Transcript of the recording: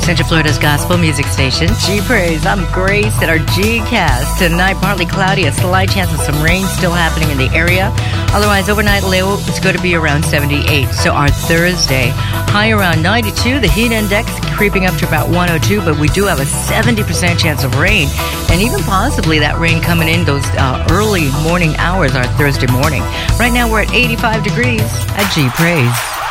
Central Florida's gospel music station, G Praise. I'm Grace at our G-Cast. Tonight, partly cloudy, a slight chance of some rain still happening in the area. Otherwise, overnight low is going to be around 78. So our Thursday, high around 92. The heat index creeping up to about 102, but we do have a 70% chance of rain. And even possibly that rain coming in those early morning hours, our Thursday morning. Right now, we're at 85 degrees at G Praise.